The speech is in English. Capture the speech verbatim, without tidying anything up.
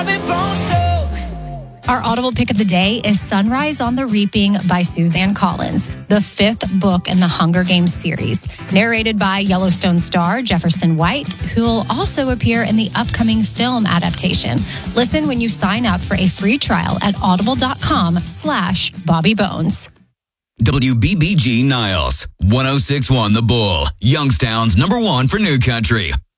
Our Audible pick of the day is Sunrise on the Reaping by Suzanne Collins, the fifth book in the Hunger Games series, narrated by Yellowstone star Jefferson White, who will also appear in the upcoming film adaptation. Listen when you sign up for a free trial at audible.com slash Bobby Bones. W B B G Niles, one oh six point one The Bull, Youngstown's number one for New Country.